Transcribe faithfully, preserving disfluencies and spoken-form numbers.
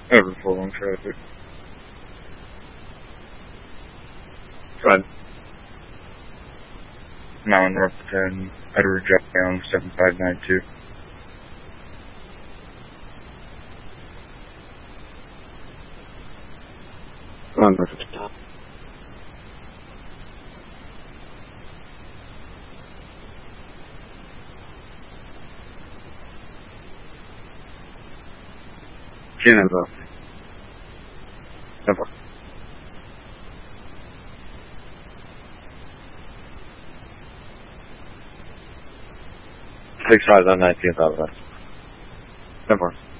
Over full on traffic. Right. Now North ten, Edward Young, seven five nine two. One North ten. Geneva. Never. Six five on nineteenth Avenue. Never.